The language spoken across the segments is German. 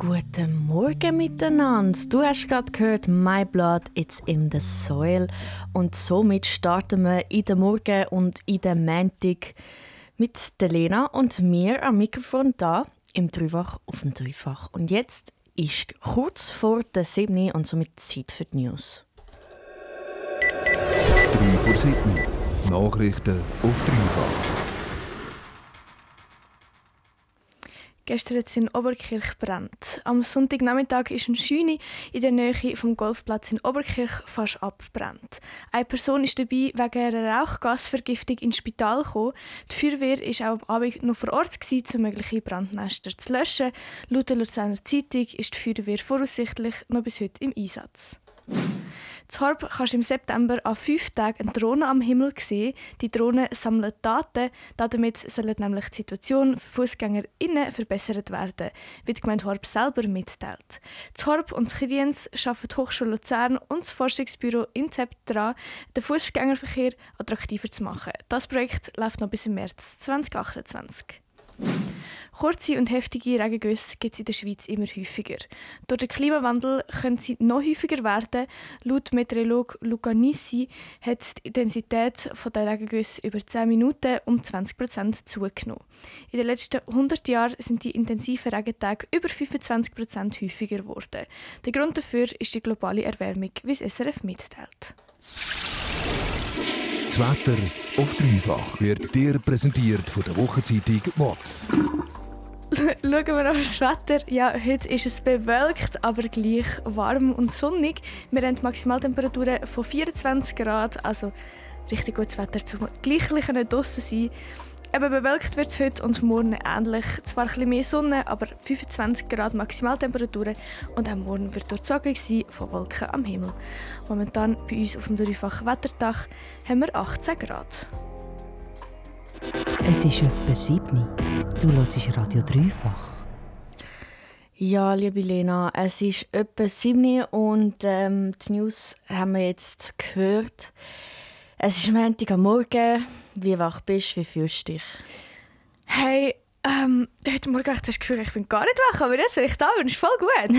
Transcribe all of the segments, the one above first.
Guten Morgen miteinander. Du hast gerade gehört «My Blood, it's in the soil». Und somit starten wir in den Morgen und in den Montag mit der Lena und mir am Mikrofon da im Dreifach auf dem Dreifach. Und jetzt ist kurz vor der 7 und somit Zeit für die News. 3 vor 7. Nachrichten auf Dreifach. Gestern hat es in Oberkirch gebrannt. Am Sonntagnachmittag ist ein Scheune in der Nähe vom Golfplatz in Oberkirch fast abgebrannt. Eine Person ist dabei wegen einer Rauchgasvergiftung ins Spital gekommen. Die Feuerwehr war auch am Abend noch vor Ort, um mögliche Brandnester zu löschen. Laut der Luzerner Zeitung ist die Feuerwehr voraussichtlich noch bis heute im Einsatz. In Horb kannst du im September an 5 Tagen eine Drohne am Himmel sehen. Die Drohne sammelt Daten. Damit soll nämlich die Situation für FussgängerInnen verbessert werden, wie die Gemeinde Horb selber mitteilt. In Horb und in Kriens arbeitet die Hochschule Luzern und das Forschungsbüro INTEP daran, den Fußgängerverkehr attraktiver zu machen. Das Projekt läuft noch bis im März 2028. Kurze und heftige Regengüsse gibt es in der Schweiz immer häufiger. Durch den Klimawandel können sie noch häufiger werden. Laut Meteorologe Luca Nissi hat die Intensität der Regengüsse über 10 Minuten um 20% zugenommen. In den letzten 100 Jahren sind die intensiven Regentage über 25% häufiger geworden. Der Grund dafür ist die globale Erwärmung, wie es SRF mitteilt. Das Wetter auf Dreifach wird dir präsentiert von der Wochenzeitung «WOTS». Schauen wir auf das Wetter. Ja, heute ist es bewölkt, aber gleich warm und sonnig. Wir haben Maximaltemperaturen von 24 Grad, also richtig gutes Wetter, zum gleich draussen sein. Eben bewölkt wird es heute und morgen ähnlich. Zwar ein bisschen mehr Sonne, aber 25 Grad Maximaltemperaturen und auch morgen wird durchzogen sein von Wolken am Himmel. Momentan bei uns auf dem dreifachen Wetterdach haben wir 18 Grad. Es ist etwa 7. Du hörst Radio Dreifach. Ja, liebe Lena, es ist etwa 7 und die News haben wir jetzt gehört. Es ist Montag am Morgen. Wie wach bist du? Wie fühlst du dich? Hey, heute Morgen hatte ich das Gefühl, ich bin gar nicht wach, aber jetzt, wenn ich da bin, ist voll gut.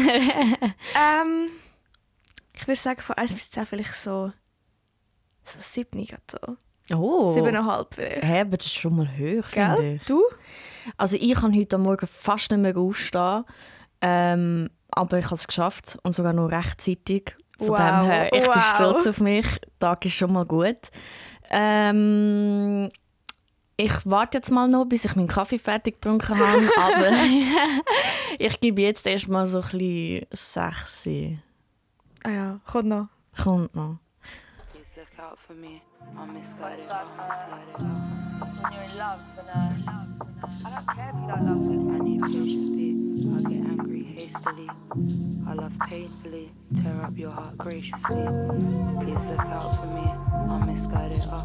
Ich würde sagen, von 1 bis 10 vielleicht so 7 so. Oh. 7,5 vielleicht. Hey, aber das ist schon mal hoch, finde Gell? ich. Du? Also ich kann heute am Morgen fast nicht mehr aufstehen. Aber ich habe es geschafft und sogar noch rechtzeitig. Von Wow, dem her, ich bin wow. stolz auf mich. Der Tag ist schon mal gut. Ich warte jetzt mal noch, bis ich meinen Kaffee fertig getrunken habe. Aber ich gebe jetzt erst mal so ein bisschen 6. Ah ja, kommt noch. Kommt noch. Please look out for me. I'm misguided. When you're in love, I don't care if you don't love me. I need patience. I get angry hastily. I love painfully. Tear up your heart graciously. Please look out for me. I'm misguided.